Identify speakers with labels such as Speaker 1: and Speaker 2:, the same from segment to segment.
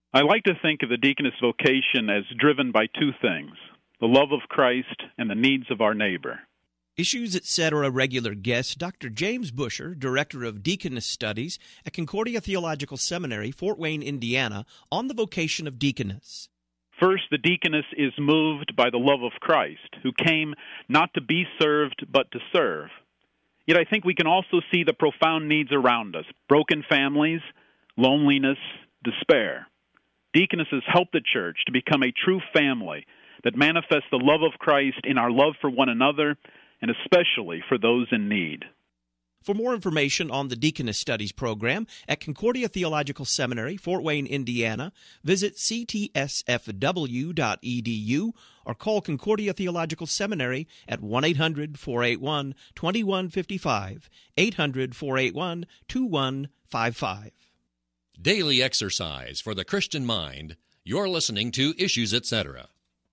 Speaker 1: I like to think of the deaconess vocation as driven by two things: the love of Christ and the needs of our neighbor.
Speaker 2: Issues Etc. regular guest Dr. James Busher, Director of Deaconess Studies at Concordia Theological Seminary, Fort Wayne, Indiana, on the vocation of deaconess.
Speaker 1: First, the deaconess is moved by the love of Christ, who came not to be served, but to serve. Yet I think we can also see the profound needs around us: broken families, loneliness, despair. Deaconesses help the church to become a true family that manifests the love of Christ in our love for one another, and especially for those in need.
Speaker 2: For more information on the Deaconess Studies program at Concordia Theological Seminary, Fort Wayne, Indiana, visit ctsfw.edu or call Concordia Theological Seminary at 1-800-481-2155, 800-481-2155.
Speaker 3: Daily exercise for the Christian mind. You're listening to Issues Etc.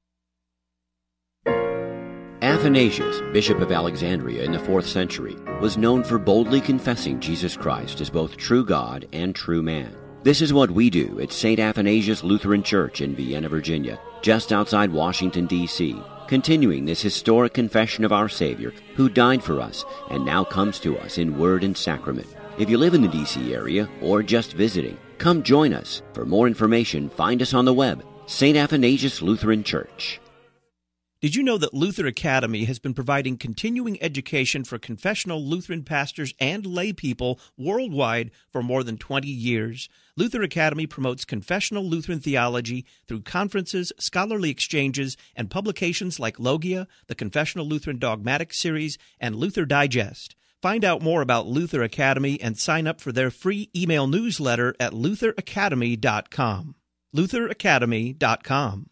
Speaker 4: Athanasius, Bishop of Alexandria in the 4th century, was known for boldly confessing Jesus Christ as both true God and true man. This is what we do at St. Athanasius Lutheran Church in Vienna, Virginia, just outside Washington, D.C., continuing this historic confession of our Savior, who died for us and now comes to us in word and sacrament. If you live in the D.C. area or just visiting, come join us. For more information, find us on the web, St. Athanasius Lutheran Church.
Speaker 2: Did you know that Luther Academy has been providing continuing education for confessional Lutheran pastors and lay people worldwide for more than 20 years? Luther Academy promotes confessional Lutheran theology through conferences, scholarly exchanges, and publications like Logia, the Confessional Lutheran Dogmatic Series, and Luther Digest. Find out more about Luther Academy and sign up for their free email newsletter at lutheracademy.com. lutheracademy.com.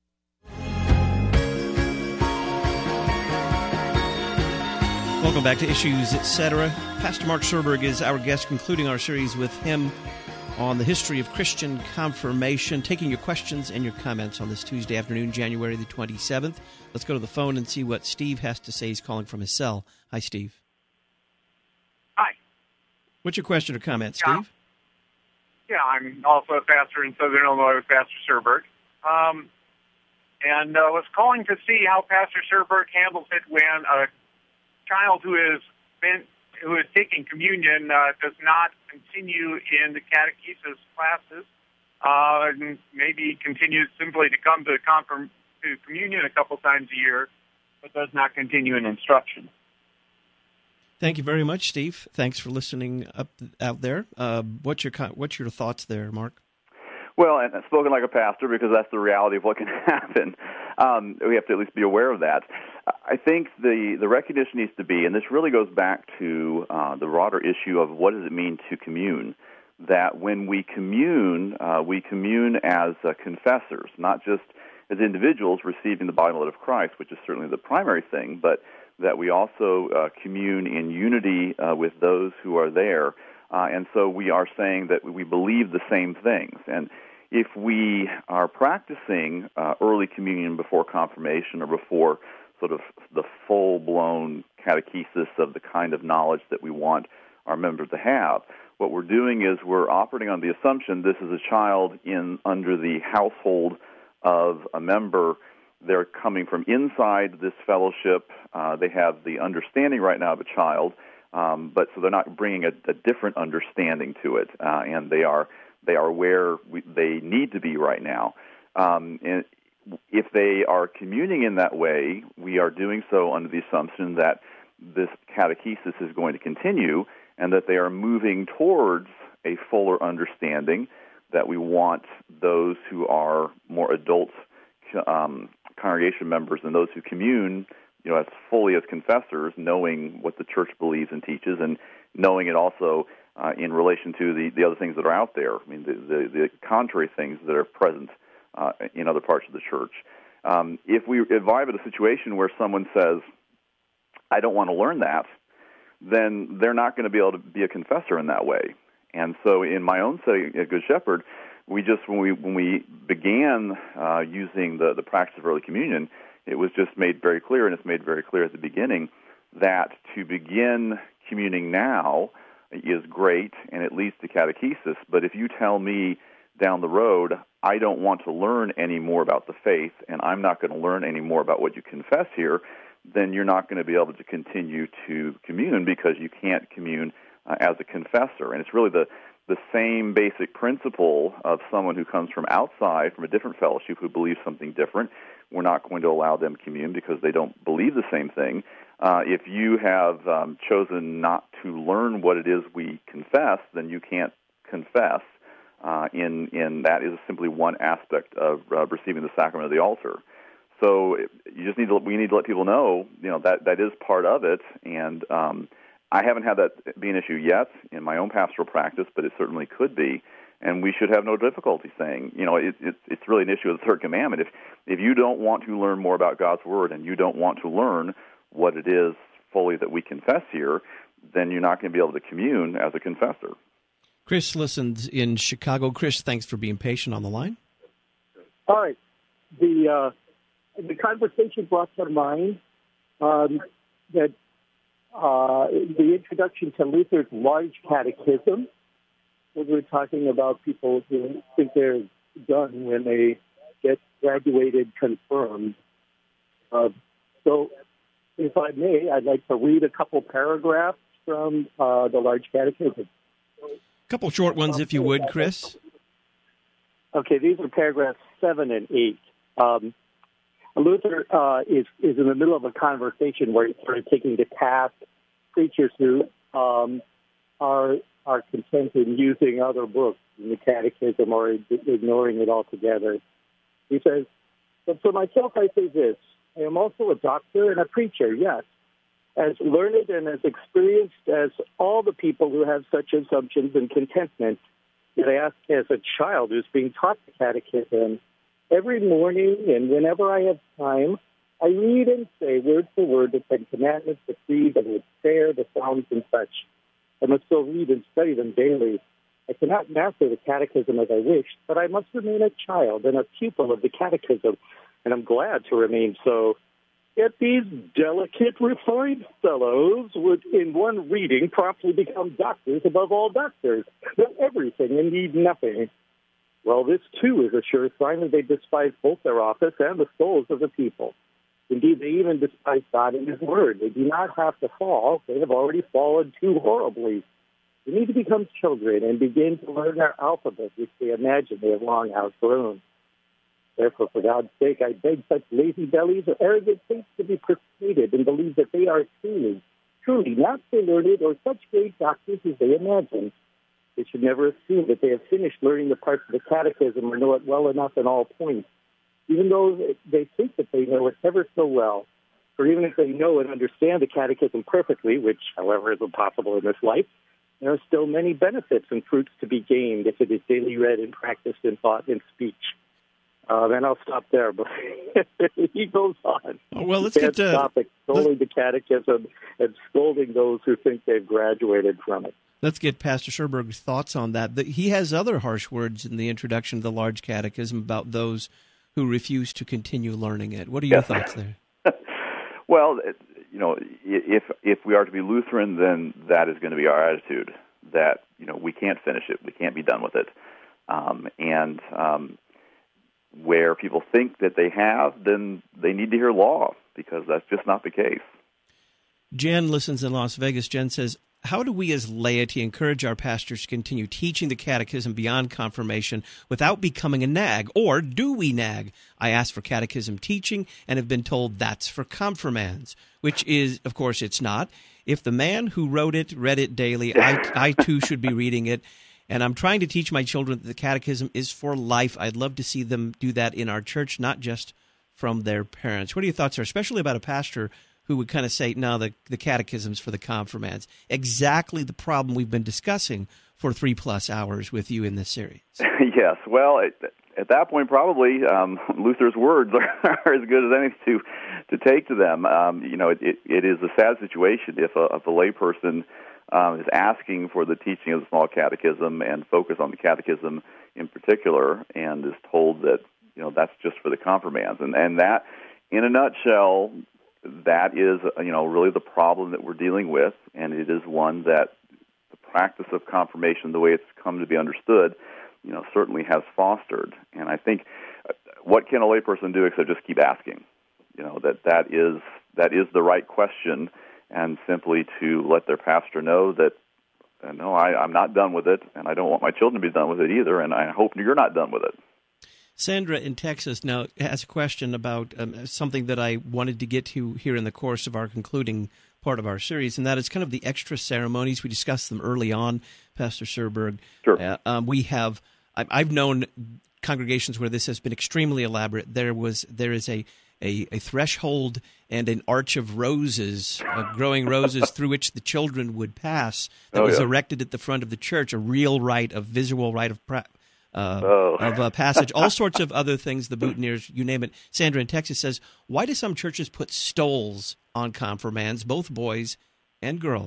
Speaker 2: Welcome back to Issues Etc. Pastor Mark Serberg is our guest, concluding our series with him on the history of Christian confirmation, taking your questions and your comments on this Tuesday afternoon, January the 27th. Let's go to the phone and see what Steve has to say. He's calling from his cell. Hi, Steve.
Speaker 5: Hi.
Speaker 2: What's your question or comment, Steve?
Speaker 5: Yeah, I'm also a pastor in Southern Illinois with Pastor Serberg. And was calling to see how Pastor Serberg handles it when a child who is taking communion does not continue in the catechesis classes, and maybe continues simply to come to communion a couple times a year, but does not continue in instruction.
Speaker 2: Thank you very much, Steve. Thanks for listening out there. What's your thoughts there, Mark?
Speaker 6: Well, and I've spoken like a pastor because that's the reality of what can happen. We have to at least be aware of that. I think the recognition needs to be, and this really goes back to the broader issue of what does it mean to commune, that when we commune as confessors, not just as individuals receiving the body and blood of Christ, which is certainly the primary thing, but that we also commune in unity with those who are there. And so we are saying that we believe the same things. And if we are practicing early communion before confirmation or before sort of the full-blown catechesis of the kind of knowledge that we want our members to have, what we're doing is we're operating on the assumption this is a child under the household of a member. They're coming from inside this fellowship. They have the understanding right now of a child, but so they're not bringing a different understanding to it, and they are where they need to be right now. And if they are communing in that way, we are doing so under the assumption that this catechesis is going to continue and that they are moving towards a fuller understanding, that we want those who are more adult congregation members and those who commune, as fully as confessors, knowing what the church believes and teaches, and knowing it also in relation to the other things that are out there. I mean, the contrary things that are present in other parts of the church. If we arrive at a situation where someone says, I don't want to learn that, then they're not going to be able to be a confessor in that way. And so in my own study at Good Shepherd, when we began using the practice of early communion, it was just made very clear, and it's made very clear at the beginning, that to begin communing now is great, and it leads to catechesis. But if you tell me down the road, I don't want to learn any more about the faith, and I'm not going to learn any more about what you confess here, then you're not going to be able to continue to commune because you can't commune as a confessor. And it's really the same basic principle of someone who comes from outside, from a different fellowship, who believes something different. We're not going to allow them to commune because they don't believe the same thing. If you have chosen not to learn what it is we confess, then you can't confess. In that is simply one aspect of receiving the sacrament of the altar. So we need to let people know, that is part of it. And I haven't had that be an issue yet in my own pastoral practice, but it certainly could be. And we should have no difficulty saying, it's really an issue of the third commandment. If you don't want to learn more about God's Word and you don't want to learn what it is fully that we confess here, then you're not going to be able to commune as a confessor.
Speaker 2: Chris listens in Chicago. Chris, thanks for being patient on the line.
Speaker 7: All right. The conversation brought to mind that the introduction to Luther's Large Catechism, when we're talking about people who think they're done when they get graduated, confirmed. So, if I may, I'd like to read a couple paragraphs from the Large Catechism.
Speaker 2: A couple short ones, if you would, Chris.
Speaker 7: Okay, these are paragraphs 7 and 8. Luther is in the middle of a conversation where he's sort of taking to task preachers who are content in using other books in the Catechism or ignoring it altogether. He says, "But for myself I say this, I am also a doctor and a preacher, yes, as learned and as experienced as all the people who have such assumptions and contentment. Yet I ask as a child who's being taught the Catechism, every morning and whenever I have time, I read and say word for word the Ten Commandments, the Creed, the Prayer, the Psalms, and such. I must still read and study them daily. I cannot master the Catechism as I wish, but I must remain a child and a pupil of the Catechism, and I'm glad to remain so. Yet these delicate, refined fellows would, in one reading, promptly become doctors above all doctors, know everything and need nothing. Well, this, too, is a sure sign that they despise both their office and the souls of the people. Indeed, they even despise God and His Word. They do not have to fall. They have already fallen too horribly. They need to become children and begin to learn their alphabet, which they imagine they have long outgrown. Therefore, for God's sake, I beg such lazy bellies or arrogant faiths to be persuaded and believe that they are truly not so learned or such great doctors as they imagine. They should never assume that they have finished learning the parts of the Catechism or know it well enough in all points, even though they think that they know it ever so well. For even if they know and understand the Catechism perfectly, which, however, is impossible in this life, there are still many benefits and fruits to be gained if it is daily read and practiced in thought and speech. Then I'll stop there. But he goes on.
Speaker 2: Oh, well, let's get to
Speaker 7: stop extolling the Catechism and scolding those who think they've graduated from it.
Speaker 2: Let's get Pastor Scherberg's thoughts on that. He has other harsh words in the introduction to the Large Catechism about those who refuse to continue learning it. What are your thoughts there?
Speaker 6: Well, if we are to be Lutheran, then that is going to be our attitude, that, we can't finish it. We can't be done with it. Where people think that they have, then they need to hear law, because that's just not the case.
Speaker 2: Jen listens in Las Vegas. Jen says, how do we as laity encourage our pastors to continue teaching the Catechism beyond confirmation without becoming a nag? Or do we nag? I asked for Catechism teaching and have been told that's for confirmands, which is, of course, it's not. If the man who wrote it read it daily, I too should be reading it. And I'm trying to teach my children that the Catechism is for life. I'd love to see them do that in our church, not just from their parents. What are your thoughts, sir, especially about a pastor who would kind of say, no, the Catechism's for the confirmands? Exactly the problem we've been discussing for 3+ hours with you in this series.
Speaker 6: Yes. Well, at that point, probably Luther's words are as good as any to take to them. It is a sad situation if a layperson is asking for the teaching of the Small Catechism and focus on the Catechism in particular, and is told that that's just for the confirmands, and that, in a nutshell, that is really the problem that we're dealing with, and it is one that the practice of confirmation, the way it's come to be understood, certainly has fostered. And I think what can a layperson do except just keep asking? That is the right question, and simply to let their pastor know that, no, I'm not done with it, and I don't want my children to be done with it either, and I hope you're not done with it.
Speaker 2: Sandra in Texas now has a question about something that I wanted to get to here in the course of our concluding part of our series, and that is kind of the extra ceremonies. We discussed them early on, Pastor Serberg.
Speaker 6: Sure.
Speaker 2: I've known congregations where this has been extremely elaborate. There is a threshold and an arch of roses, growing roses through which the children would pass that was erected at the front of the church, a real rite, a visual rite of passage, all sorts of other things, the boutonnieres, you name it. Sandra in Texas says, why do some churches put stoles on confirmands, both boys and girls?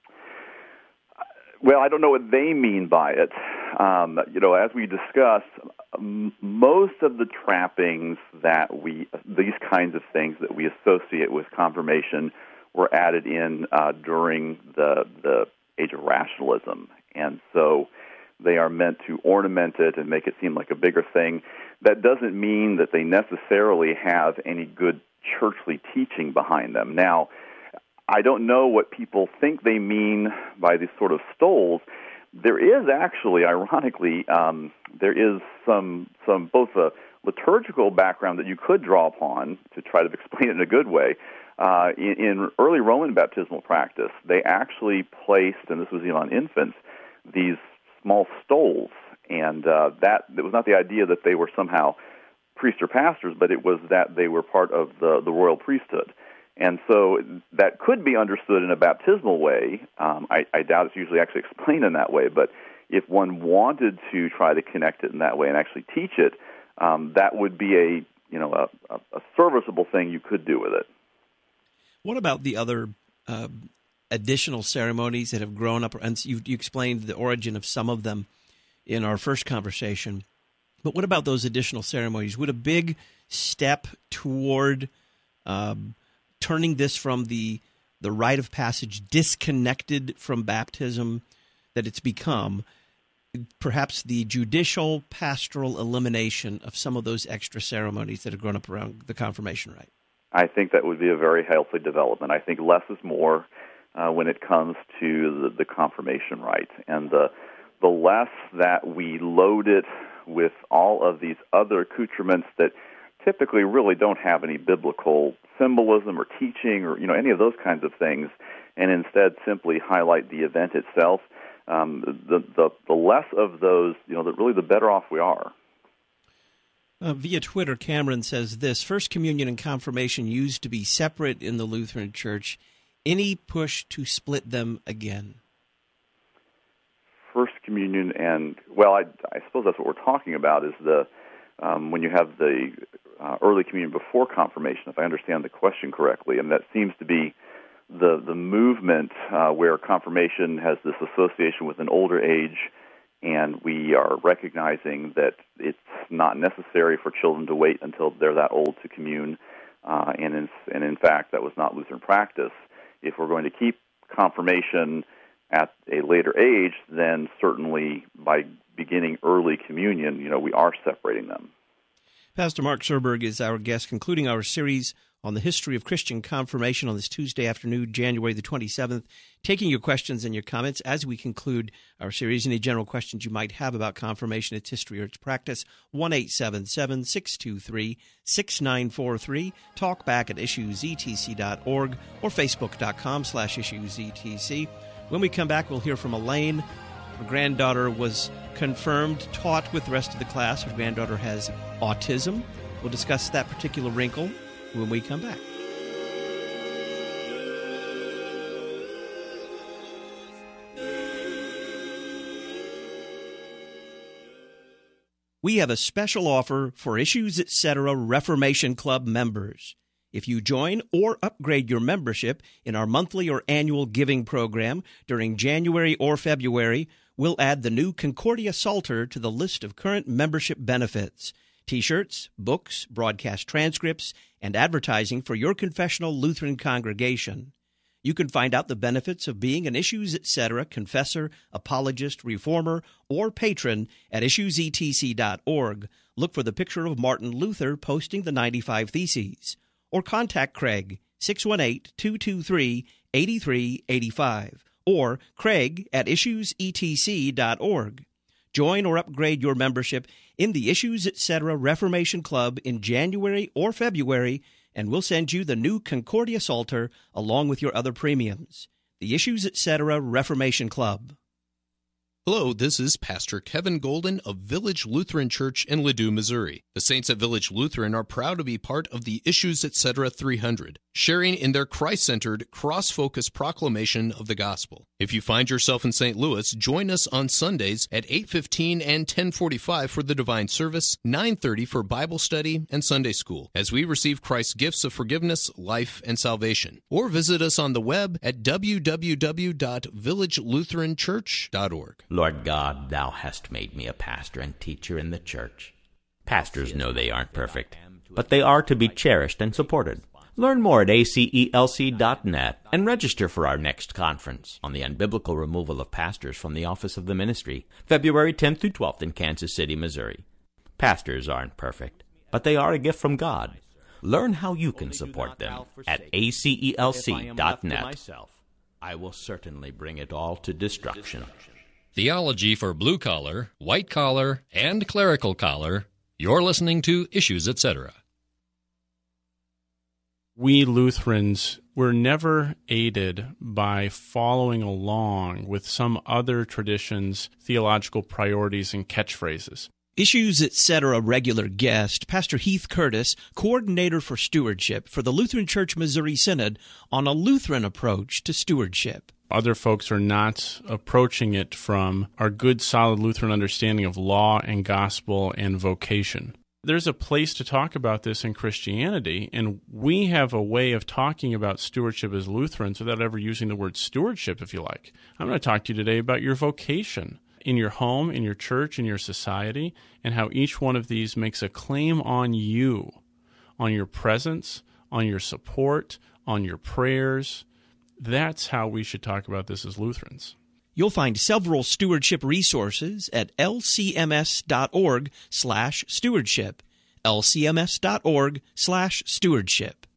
Speaker 6: Well, I don't know what they mean by it. As we discussed, most of the trappings these kinds of things that we associate with confirmation were added in during the age of rationalism. And so they are meant to ornament it and make it seem like a bigger thing. That doesn't mean that they necessarily have any good churchly teaching behind them. Now, I don't know what people think they mean by these sort of stoles. There is actually, ironically, there is some both a liturgical background that you could draw upon to try to explain it in a good way. In early Roman baptismal practice, they actually placed, and this was even on infants, these small stoles, and that it was not the idea that they were somehow priests or pastors, but it was that they were part of the royal priesthood. And so that could be understood in a baptismal way. I doubt it's usually actually explained in that way, but if one wanted to try to connect it in that way and actually teach it, that would be a serviceable thing you could do with it.
Speaker 2: What about the other additional ceremonies that have grown up? And you explained the origin of some of them in our first conversation. But what about those additional ceremonies? Would a big step toward turning this from the rite of passage disconnected from baptism that it's become, perhaps the judicial pastoral elimination of some of those extra ceremonies that have grown up around the confirmation rite?
Speaker 6: I think that would be a very healthy development. I think less is more when it comes to the confirmation rite, and the less that we load it with all of these other accoutrements that typically really don't have any biblical symbolism or teaching or any of those kinds of things, and instead simply highlight the event itself. The less of those, really the better off we are.
Speaker 2: Via Twitter, Cameron says this: First Communion and Confirmation used to be separate in the Lutheran Church. Any push to split them again?
Speaker 6: First Communion and, I suppose that's what we're talking about is when you have the early communion before confirmation, if I understand the question correctly, and that seems to be the movement where confirmation has this association with an older age, and we are recognizing that it's not necessary for children to wait until they're that old to commune, and in fact, that was not Lutheran practice. If we're going to keep confirmation at a later age, then certainly by beginning early communion, we are separating them.
Speaker 2: Pastor Mark Serberg is our guest, concluding our series on the history of Christian confirmation on this Tuesday afternoon, January the 27th. Taking your questions and your comments as we conclude our series. Any general questions you might have about confirmation, its history, or its practice, 1-877-623-6943. Talk back at issuesetc.org or facebook.com/issuesetc. When we come back, we'll hear from Elaine. Her granddaughter was confirmed, taught with the rest of the class. Her granddaughter has autism. We'll discuss that particular wrinkle when we come back. We have a special offer for Issues Etc. Reformation Club members. If you join or upgrade your membership in our monthly or annual giving program during January or February, we'll add the new Concordia Psalter to the list of current membership benefits: T-shirts, books, broadcast transcripts, and advertising for your confessional Lutheran congregation. You can find out the benefits of being an Issues Etc. confessor, apologist, reformer, or patron at issuesetc.org. Look for the picture of Martin Luther posting the 95 Theses. Or contact Craig, 618-223-8385, or Craig at issuesetc.org. Join or upgrade your membership in the Issues Etc. Reformation Club in January or February, and we'll send you the new Concordia Psalter along with your other premiums. The Issues Etc. Reformation Club.
Speaker 8: Hello, this is Pastor Kevin Golden of Village Lutheran Church in Ladue, Missouri. The Saints at Village Lutheran are proud to be part of the Issues Etc. 300, sharing in their Christ-centered, cross-focused proclamation of the gospel. If you find yourself in St. Louis, join us on Sundays at 8:15 and 10:45 for the Divine Service, 9:30 for Bible study and Sunday school, as we receive Christ's gifts of forgiveness, life, and salvation. Or visit us on the web at www.villagelutheranchurch.org.
Speaker 9: Lord God, Thou hast made me a pastor and teacher in the church. Pastors know they aren't perfect, but they are to be cherished and supported. Learn more at acelc.net and register for our next conference on the unbiblical removal of pastors from the office of the ministry, February 10th through 12th in Kansas City, Missouri. Pastors aren't perfect, but they are a gift from God. Learn how you can support them at acelc.net. I will certainly bring it all to destruction.
Speaker 3: Theology for blue collar, white collar, and clerical collar. You're listening to Issues Etc.
Speaker 10: We Lutherans were never aided by following along with some other tradition's theological priorities and catchphrases.
Speaker 2: Issues Etc. regular guest, Pastor Heath Curtis, coordinator for stewardship for the Lutheran Church Missouri Synod, on a Lutheran approach to stewardship.
Speaker 10: Other folks are not approaching it from our good, solid Lutheran understanding of law and gospel and vocation. There's a place to talk about this in Christianity, and we have a way of talking about stewardship as Lutherans without ever using the word stewardship, if you like. I'm going to talk to you today about your vocation in your home, in your church, in your society, and how each one of these makes a claim on you, on your presence, on your support, on your prayers. That's how we should talk about this as Lutherans.
Speaker 2: You'll find several stewardship resources at lcms.org/stewardship, lcms.org/stewardship.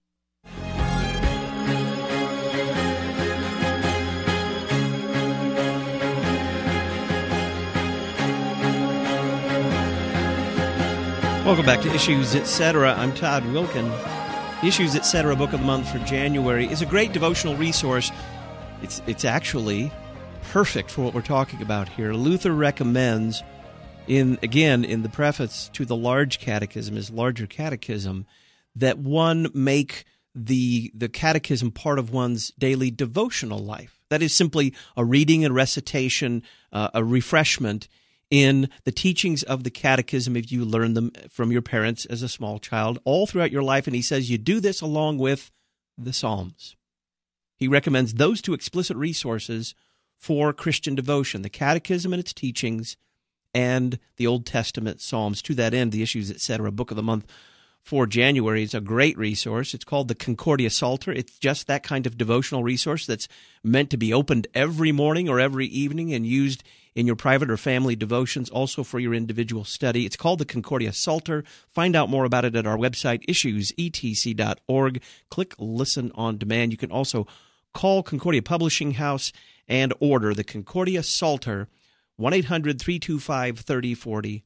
Speaker 2: Welcome back to Issues Etc. I'm Todd Wilkin. Issues Etc. Book of the Month for January is a great devotional resource. It's actually perfect for what we're talking about here. Luther recommends, in the preface to the large catechism, his larger catechism, that one make the catechism part of one's daily devotional life. That is simply a reading and recitation, a refreshment in the teachings of the catechism if you learn them from your parents as a small child all throughout your life. And he says you do this along with the Psalms. He recommends those two explicit resources for Christian devotion, the catechism and its teachings and the Old Testament Psalms. To that end, the Issues Etc. Book of the Month for January is a great resource. It's called the Concordia Psalter. It's just that kind of devotional resource that's meant to be opened every morning or every evening and used in your private or family devotions, also for your individual study. It's called the Concordia Psalter. Find out more about it at our website, issuesetc.org. Click Listen on Demand. You can also call Concordia Publishing House and order the Concordia Psalter, 1-800-325-3040,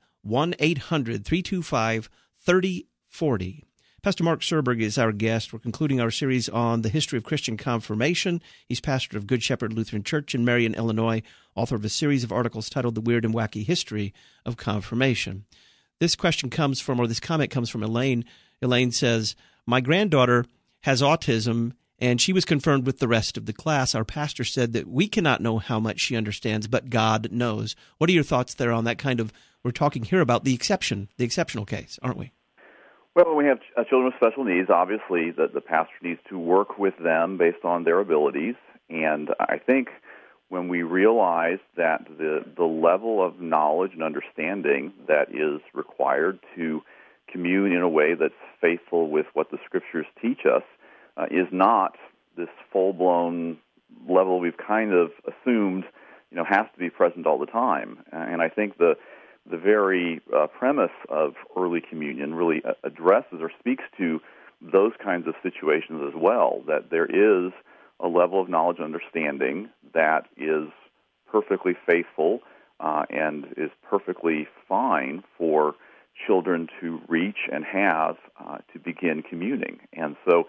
Speaker 2: 1-800-325-3040. Pastor Mark Serberg is our guest. We're concluding our series on the history of Christian confirmation. He's pastor of Good Shepherd Lutheran Church in Marion, Illinois, author of a series of articles titled The Weird and Wacky History of Confirmation. This comment comes from Elaine. Elaine says, my granddaughter has autism, and she was confirmed with the rest of the class. Our pastor said that we cannot know how much she understands, but God knows. What are your thoughts there on that kind of, we're talking here about the exceptional case, aren't we?
Speaker 6: Well, when we have children with special needs, obviously the pastor needs to work with them based on their abilities. And I think when we realize that the level of knowledge and understanding that is required to commune in a way that's faithful with what the Scriptures teach us is not this full-blown level we've kind of assumed, has to be present all the time. And I think the very premise of early communion really addresses or speaks to those kinds of situations as well, that there is a level of knowledge and understanding that is perfectly faithful and is perfectly fine for children to reach and have to begin communing. And so,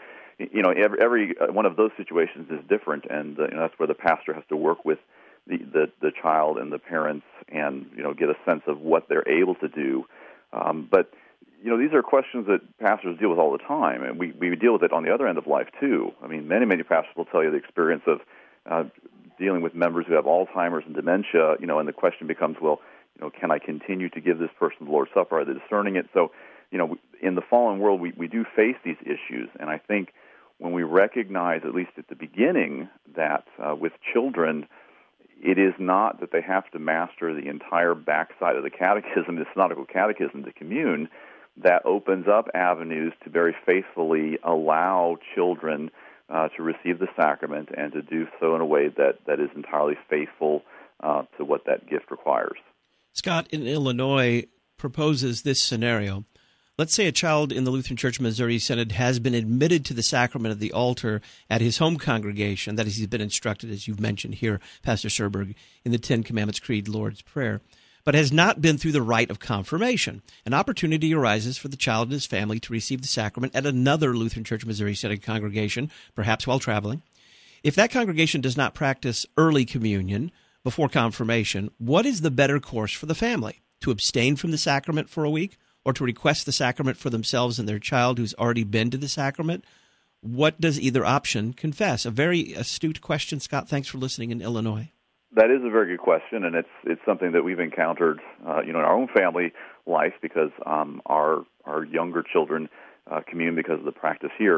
Speaker 6: every one of those situations is different, and that's where the pastor has to work with the child and the parents and, get a sense of what they're able to do. But these are questions that pastors deal with all the time, and we deal with it on the other end of life, too. I mean, many pastors will tell you the experience of dealing with members who have Alzheimer's and dementia, and the question becomes, well, can I continue to give this person the Lord's Supper? Are they discerning it? So, in the fallen world, we do face these issues, and I think when we recognize, at least at the beginning, that with children, it is not that they have to master the entire backside of the catechism, the synodical catechism, to commune. That opens up avenues to very faithfully allow children to receive the sacrament and to do so in a way that is entirely faithful to what that gift requires.
Speaker 2: Scott in Illinois proposes this scenario. Let's say a child in the Lutheran Church Missouri Synod has been admitted to the sacrament of the altar at his home congregation, that is, he's been instructed, as you've mentioned here, Pastor Serberg, in the Ten Commandments Creed, Lord's Prayer, but has not been through the rite of confirmation. An opportunity arises for the child and his family to receive the sacrament at another Lutheran Church Missouri Synod congregation, perhaps while traveling. If that congregation does not practice early communion before confirmation, what is the better course for the family? To abstain from the sacrament for a week, or to request the sacrament for themselves and their child who's already been to the sacrament? What does either option confess? A very astute question, Scott. Thanks for listening in Illinois.
Speaker 6: That is a very good question, and it's something that we've encountered, in our own family life, because our younger children commune because of the practice here.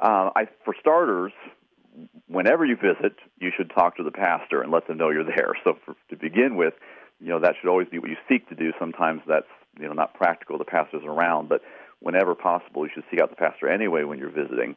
Speaker 6: For starters, whenever you visit, you should talk to the pastor and let them know you're there. So to begin with, that should always be what you seek to do. Sometimes that's not practical. The pastor's around, but whenever possible, you should seek out the pastor anyway when you're visiting.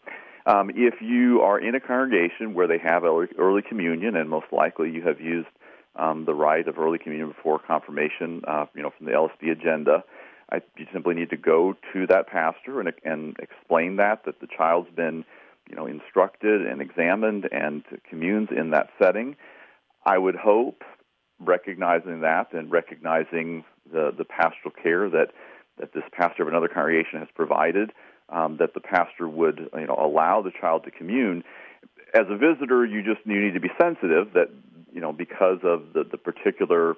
Speaker 6: If you are in a congregation where they have early communion, and most likely you have used the rite of early communion before confirmation, from the LSB agenda, you simply need to go to that pastor and explain that the child's been, instructed and examined and communes in that setting. I would hope, recognizing that and recognizing the pastoral care that this pastor of another congregation has provided, that the pastor would allow the child to commune. As a visitor, you need to be sensitive that because of the particular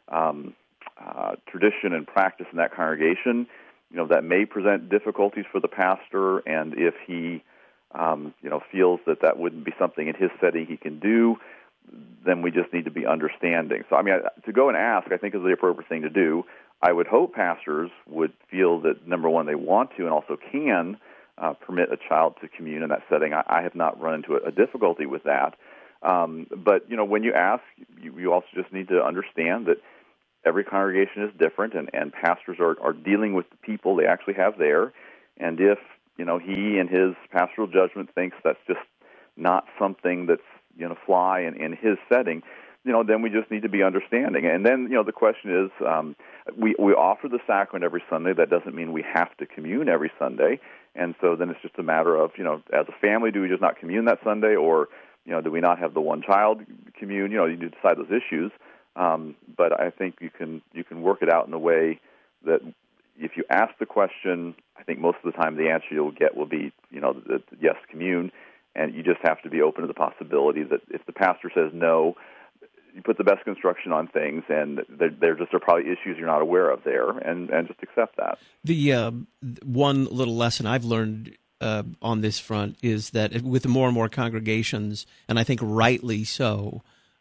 Speaker 6: tradition and practice in that congregation, that may present difficulties for the pastor, and if he feels that wouldn't be something in his setting he can do, then we just need to be understanding. So, to go and ask, I think, is the appropriate thing to do. I would hope pastors would feel that, number one, they want to and also can permit a child to commune in that setting. I have not run into a difficulty with that. But, when you ask, you also just need to understand that every congregation is different, and pastors are dealing with the people they actually have there. And if, he in his pastoral judgment thinks that's just not something that's fly in his setting, then we just need to be understanding. And then, the question is, we offer the sacrament every Sunday. That doesn't mean we have to commune every Sunday. And so then it's just a matter of, as a family, do we just not commune that Sunday, or, do we not have the one child commune? You need to decide those issues. But I think you can work it out in a way that if you ask the question, I think most of the time the answer you'll get will be, yes, commune. And you just have to be open to the possibility that if the pastor says no, you put the best construction on things, and there just are probably issues you're not aware of there, and just accept that. The
Speaker 2: one little lesson I've learned on this front is that with more and more congregations, and I think rightly so,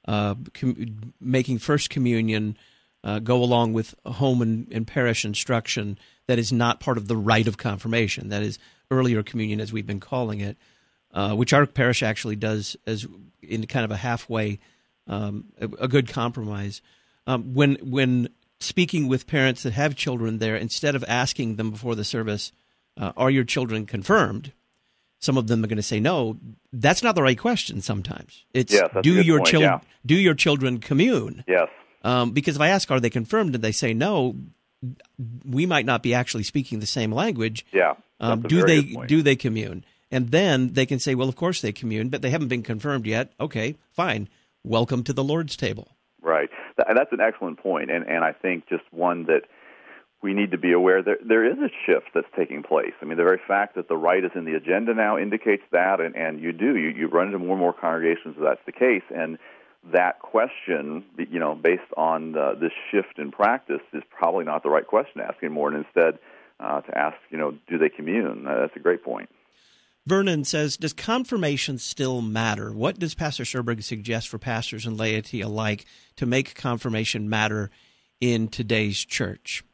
Speaker 2: making First Communion go along with home and parish instruction that is not part of the rite of confirmation, that is earlier communion as we've been calling it, which our parish actually does as in kind of a halfway, a good compromise. When speaking with parents that have children there, instead of asking them before the service, are your children confirmed, some of them are going to say no. That's not the right question sometimes. It's
Speaker 6: yes,
Speaker 2: do your children commune?
Speaker 6: Yes.
Speaker 2: Because if I ask, are they confirmed, and they say no, we might not be actually speaking the same language.
Speaker 6: Yeah.
Speaker 2: Do they commune? And then they can say, well, of course they commune, but they haven't been confirmed yet. Okay, fine. Welcome to the Lord's table.
Speaker 6: Right. That's an excellent point, and I think just one that we need to be aware there is a shift that's taking place. I mean, the very fact that the rite is in the agenda now indicates that, and you run into more and more congregations where that's the case, and that question, based on this shift in practice, is probably not the right question to ask anymore, and instead to ask, do they commune? That's a great point.
Speaker 2: Vernon says, does confirmation still matter? What does Pastor Sherberg suggest for pastors and laity alike to make confirmation matter in today's church?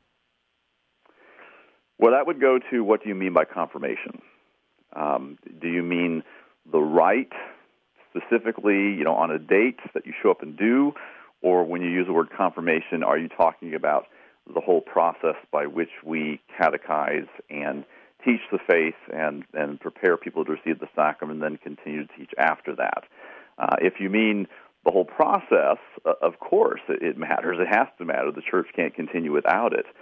Speaker 6: Well, that would go to, what do you mean by confirmation? Do you mean the rite specifically, on a date that you show up and do? Or when you use the word confirmation, are you talking about the whole process by which we catechize and teach the faith and prepare people to receive the sacrament and then continue to teach after that? If you mean the whole process, of course it matters. It has to matter. The church can't continue without it.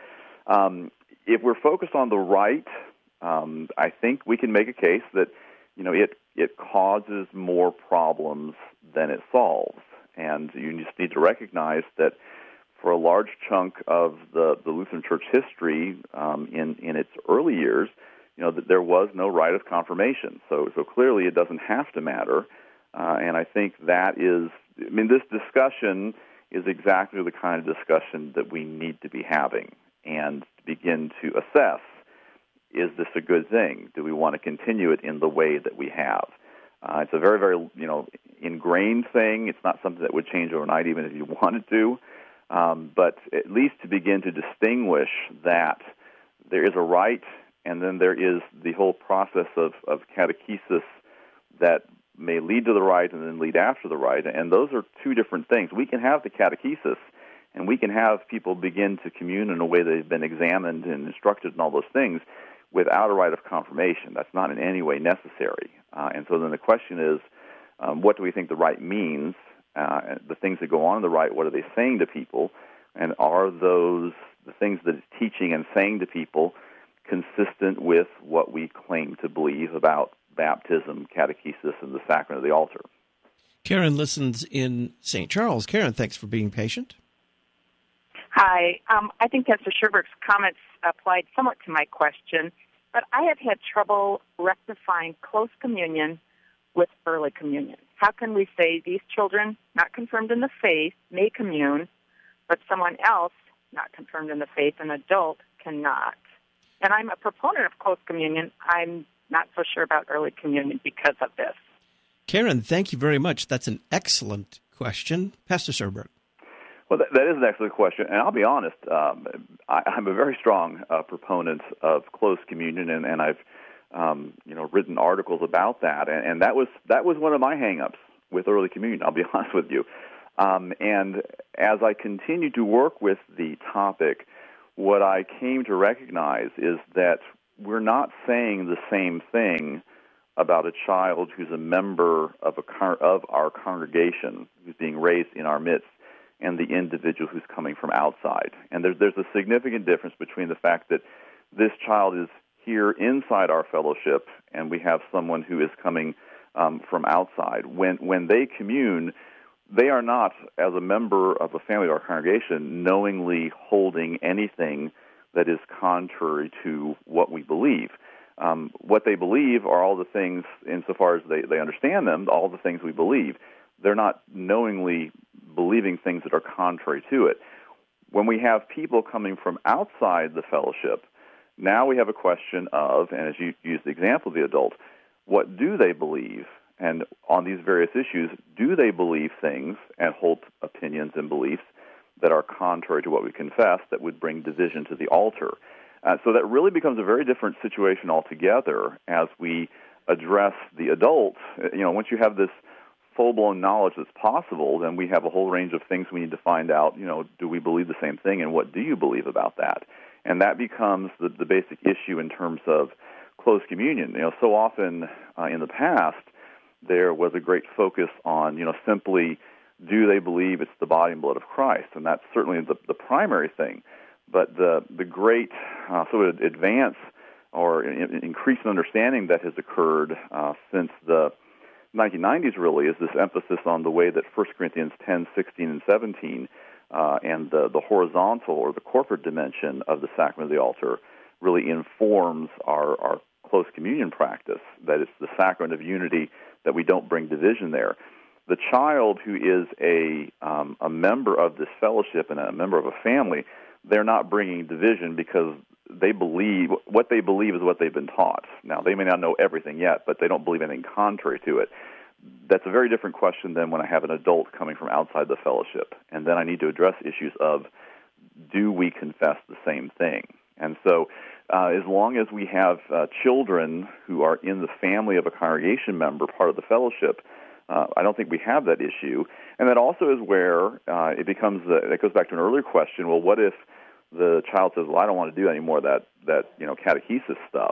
Speaker 6: If we're focused on the rite, I think we can make a case that it causes more problems than it solves. And you just need to recognize that for a large chunk of the Lutheran Church history in its early years, that there was no rite of confirmation. So clearly it doesn't have to matter. And I think this discussion is exactly the kind of discussion that we need to be having and begin to assess, is this a good thing? Do we want to continue it in the way that we have? It's a very, very, ingrained thing. It's not something that would change overnight, even if you wanted to. But at least to begin to distinguish that there is a rite, and then there is the whole process of catechesis that may lead to the rite and then lead after the rite. And those are two different things. We can have the catechesis, and we can have people begin to commune in a way they've been examined and instructed and all those things without a rite of confirmation. That's not in any way necessary. And so then the question is, what do we think the rite means? The things that go on in the rite, what are they saying to people? And are those, the things that it's teaching and saying to people, consistent with what we claim to believe about baptism, catechesis, and the sacrament of the altar?
Speaker 2: Karen listens in St. Charles. Karen, thanks for being patient.
Speaker 11: Hi. I think Pastor Sherberg's comments applied somewhat to my question, but I have had trouble rectifying close communion with early communion. How can we say these children, not confirmed in the faith, may commune, but someone else, not confirmed in the faith, an adult, cannot? And I'm a proponent of close communion. I'm not so sure about early communion because of this.
Speaker 2: Karen, thank you very much. That's an excellent question. Pastor Sherberg.
Speaker 6: Well, that is an excellent question, and I'll be honest. I'm a very strong proponent of close communion, and I've written articles about that, and that was one of my hang-ups with early communion. I'll be honest with you. And as I continued to work with the topic, what I came to recognize is that we're not saying the same thing about a child who's a member of our congregation, who's being raised in our midst, and the individual who's coming from outside. And there's a significant difference between the fact that this child is here inside our fellowship and we have someone who is coming from outside. When they commune, they are not, as a member of a family or congregation, knowingly holding anything that is contrary to what we believe. What they believe are all the things, insofar as they understand them, all the things we believe. They're not knowingly believing things that are contrary to it. When we have people coming from outside the fellowship, now we have a question of, and as you used the example of the adult, what do they believe? And on these various issues, do they believe things and hold opinions and beliefs that are contrary to what we confess that would bring division to the altar? So that really becomes a very different situation altogether as we address the adults. Once you have this full-blown knowledge that's possible, then we have a whole range of things we need to find out, do we believe the same thing, and what do you believe about that? And that becomes the basic issue in terms of close communion. So often in the past, there was a great focus on, simply do they believe it's the body and blood of Christ, and that's certainly the primary thing. But the great sort of advance or increase in understanding that has occurred since the 1990s really is this emphasis on the way that 1 Corinthians 10, 16, and 17 and the horizontal or the corporate dimension of the sacrament of the altar really informs our close communion practice, that it's the sacrament of unity, that we don't bring division there. The child who is a member of this fellowship and a member of a family, they're not bringing division because they believe what they believe is what they've been taught. Now, they may not know everything yet, but they don't believe anything contrary to it. That's a very different question than when I have an adult coming from outside the fellowship, and then I need to address issues of, do we confess the same thing? And so as long as we have children who are in the family of a congregation member, part of the fellowship, I don't think we have that issue. And that also is where it goes back to an earlier question, well, what if the child says, well, I don't want to do any more of that catechesis stuff,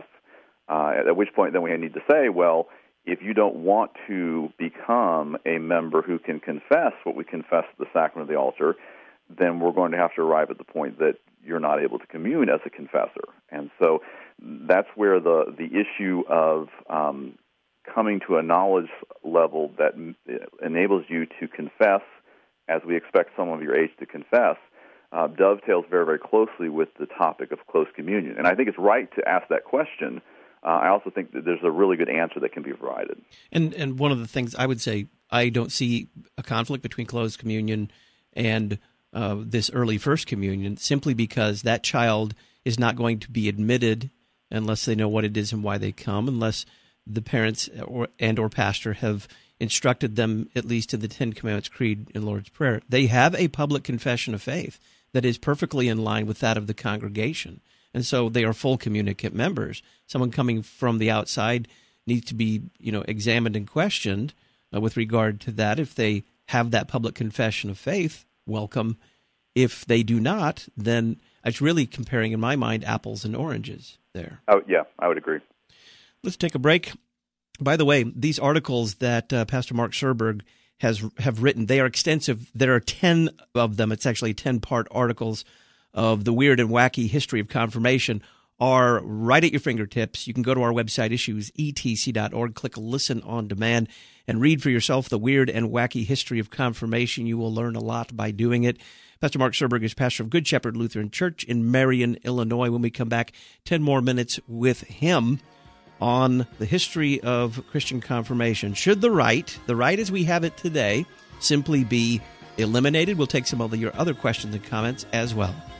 Speaker 6: at which point then we need to say, well, if you don't want to become a member who can confess what we confess at the sacrament of the altar, then we're going to have to arrive at the point that you're not able to commune as a confessor. And so that's where the issue of coming to a knowledge level that enables you to confess as we expect someone of your age to confess dovetails very, very closely with the topic of close communion. And I think it's right to ask that question. I also think that there's a really good answer that can be provided.
Speaker 2: And one of the things I would say, I don't see a conflict between closed communion and this early first communion, simply because that child is not going to be admitted unless they know what it is and why they come, unless the parents or pastor have instructed them, at least in the Ten Commandments Creed and Lord's Prayer. They have a public confession of faith that is perfectly in line with that of the congregation. And so they are full communicant members. Someone coming from the outside needs to be, examined and questioned with regard to that. If they have that public confession of faith, welcome. If they do not, then it's really comparing, in my mind, apples and oranges there.
Speaker 6: Oh, yeah, I would agree.
Speaker 2: Let's take a break. By the way, these articles that Pastor Mark Serberg have written, they are extensive. There are 10 of them. It's actually 10-part articles of the weird and wacky history of confirmation are right at your fingertips. You can go to our website, issuesetc.org, click Listen on Demand, and read for yourself the weird and wacky history of confirmation. You will learn a lot by doing it. Pastor Mark Serberg is pastor of Good Shepherd Lutheran Church in Marion, Illinois. When we come back, 10 more minutes with him on the history of Christian confirmation. Should the rite as we have it today, simply be eliminated? We'll take some of your other questions and comments as well.